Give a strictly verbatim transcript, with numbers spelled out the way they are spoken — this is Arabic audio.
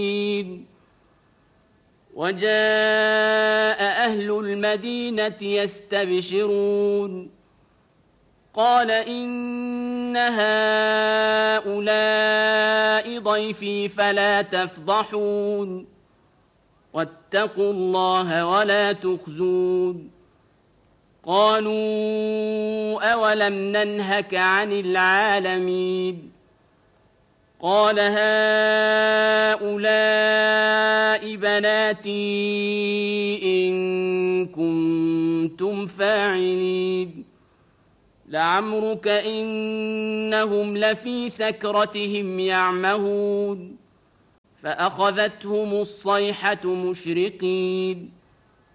وجاء أهل المدينة يستبشرون قال إن هؤلاء ضيفي فلا تفضحون واتقوا الله ولا تخزون قالوا أولم ننهك عن العالمين قال هؤلاء بناتي إن كنتم فاعلين لعمرك إنهم لفي سكرتهم يعمهون فأخذتهم الصيحة مشرقين